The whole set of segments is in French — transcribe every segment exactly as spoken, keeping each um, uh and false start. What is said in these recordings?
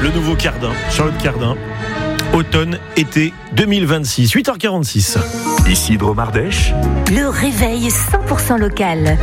le nouveau Cardin, Charlotte Cardin, automne-été deux mille vingt-six, huit heures quarante-six. Ici Dromardèche. Le réveil cent pour cent local.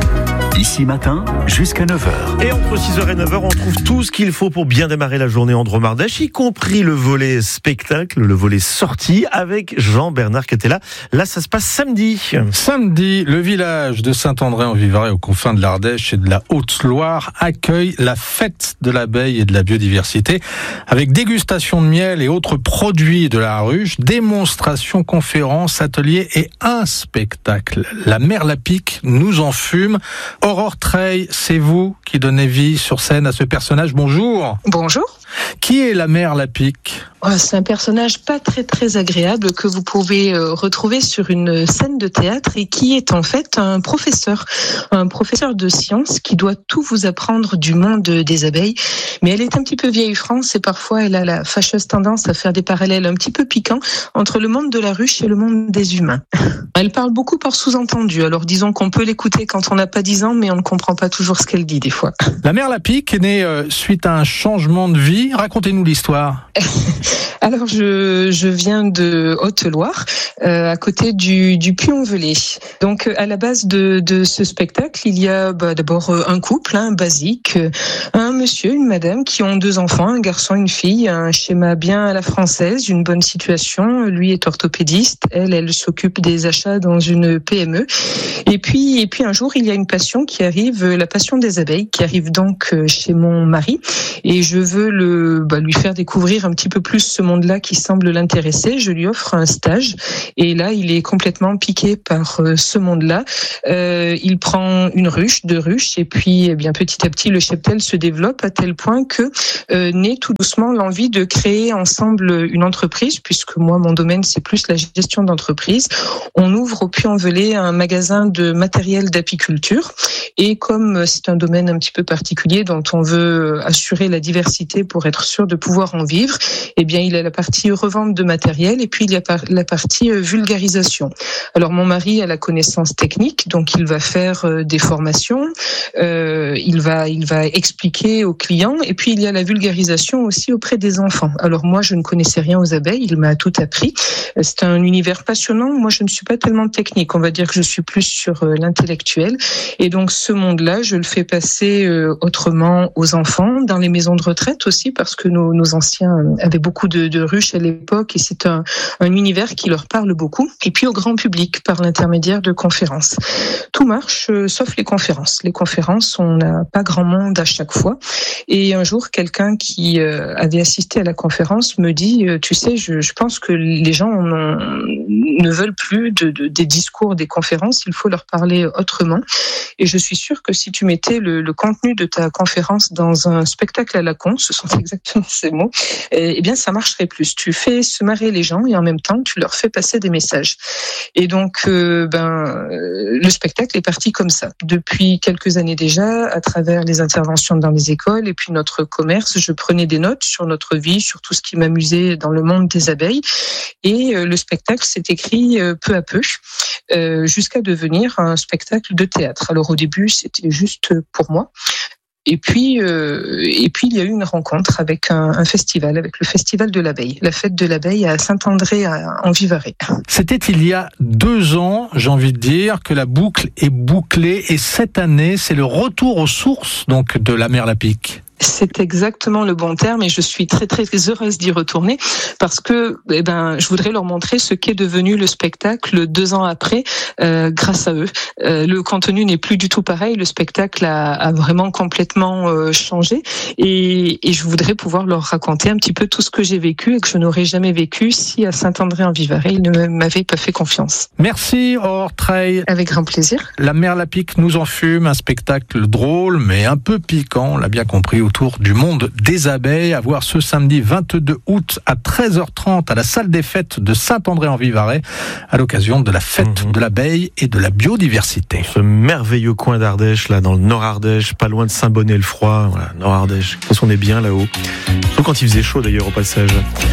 Ici matin, jusqu'à neuf heures. Et entre six heures et neuf heures, on trouve tout ce qu'il faut pour bien démarrer la journée en Dromardèche, y compris le volet spectacle, le volet sortie, avec Jean-Bernard qui était là. Là, ça se passe samedi. Samedi, le village de Saint-André-en-Vivarais, aux confins de l'Ardèche et de la Haute-Loire, accueille la fête de l'abeille et de la biodiversité, avec dégustation de miel et autres produits de la ruche, démonstration, conférences, ateliers et un spectacle. La mère Lapique nous en fume. Aurore Treille, c'est vous qui donnez vie sur scène à ce personnage. Bonjour. Bonjour. Qui est la mère Lapique ? C'est un personnage pas très très agréable que vous pouvez retrouver sur une scène de théâtre et qui est en fait un professeur, un professeur de sciences qui doit tout vous apprendre du monde des abeilles. Mais elle est un petit peu vieille France et parfois elle a la fâcheuse tendance à faire des parallèles un petit peu piquants entre le monde de la ruche et le monde des humains. Elle parle beaucoup par sous-entendu, alors disons qu'on peut l'écouter quand on n'a pas dix ans mais on ne comprend pas toujours ce qu'elle dit des fois. La mère Lapique est née euh, suite à un changement de vie. Racontez-nous l'histoire. Alors je, je viens de Haute-Loire, euh, à côté du, du Puy-en-Velay. Donc à la base de, de ce spectacle, il y a bah, d'abord un couple, hein, basique, un monsieur, une madame qui ont deux enfants, un garçon, une fille, un schéma bien à la française, une bonne situation. Lui est orthopédiste, elle, elle s'occupe des achats dans une P M E. Et puis, et puis un jour, il y a une passion qui arrive, la passion des abeilles, qui arrive donc chez mon mari. Et je veux le, bah, lui faire découvrir un petit peu plus ce monde-là qui semble l'intéresser. Je lui offre un stage et là, il est complètement piqué par euh, ce monde-là. Euh, il prend une ruche, deux ruches et puis eh bien petit à petit, le cheptel se développe à tel point que euh, naît tout doucement l'envie de créer ensemble une entreprise, puisque moi, mon domaine, c'est plus la gestion d'entreprise. On ouvre au Puy-en-Velay un magasin de matériel d'apiculture et comme c'est un domaine un petit peu particulier dont on veut assurer la diversité pour être sûr de pouvoir en vivre, eh bien, il y a la partie revente de matériel et puis il y a la partie vulgarisation. Alors, mon mari a la connaissance technique, donc il va faire des formations, euh, il va, il va expliquer aux clients et puis il y a la vulgarisation aussi auprès des enfants. Alors, moi, je ne connaissais rien aux abeilles, il m'a tout appris. C'est un univers passionnant. Moi, je ne suis pas tellement technique. On va dire que je suis plus sur l'intellectuel. Et donc, ce monde-là, je le fais passer autrement aux enfants, dans les maisons de retraite aussi, parce que nos, nos anciens avaient beaucoup de, de ruches à l'époque et c'est un, un univers qui leur parle beaucoup. Et puis au grand public par l'intermédiaire de conférences. Tout marche euh, sauf les conférences. Les conférences, on n'a pas grand monde à chaque fois. Et un jour, quelqu'un qui euh, avait assisté à la conférence me dit euh, « Tu sais, je, je pense que les gens en ont, ne veulent plus de, de, des discours, des conférences. Il faut leur parler autrement. Et je suis sûre que si tu mettais le, le contenu de ta conférence dans un spectacle à la con, ce sont exactement ces mots, eh bien ça marcherait plus. Tu fais se marrer les gens et en même temps tu leur fais passer des messages. Et donc euh, ben le spectacle est parti comme ça. Depuis quelques années déjà, à travers les interventions dans les écoles et puis notre commerce, je prenais des notes sur notre vie, sur tout ce qui m'amusait dans le monde des abeilles. Et euh, le spectacle s'est écrit euh, peu à peu euh, jusqu'à devenir un spectacle de théâtre. Alors au début, c'était juste pour moi. Et puis, euh, et puis il y a eu une rencontre avec un, un festival, avec le Festival de l'abeille, la fête de l'abeille à Saint-André-en-Vivarais. C'était il y a deux ans, j'ai envie de dire, que la boucle est bouclée. Et cette année, c'est le retour aux sources donc de la mère Lapique. C'est exactement le bon terme et je suis très très heureuse d'y retourner parce que eh ben je voudrais leur montrer ce qu'est devenu le spectacle deux ans après euh, grâce à eux. Euh, le contenu n'est plus du tout pareil, le spectacle a, a vraiment complètement euh, changé et, et je voudrais pouvoir leur raconter un petit peu tout ce que j'ai vécu et que je n'aurais jamais vécu si à Saint-André-en-Vivarais ils ne m'avaient pas fait confiance. Merci Aurore Treille. Avec grand plaisir. La mère Lapique nous en fume, un spectacle drôle mais un peu piquant, on l'a bien compris, autour du monde des abeilles, à voir ce samedi vingt-deux août à treize heures trente à la salle des fêtes de Saint-André-en-Vivarais à l'occasion de la fête mmh. de l'abeille et de la biodiversité. Ce merveilleux coin d'Ardèche, là, dans le Nord-Ardèche, pas loin de Saint-Bonnet-le-Froid, voilà, Nord-Ardèche. Qu'est-ce qu'on est bien là-haut. Surtout quand il faisait chaud d'ailleurs au passage.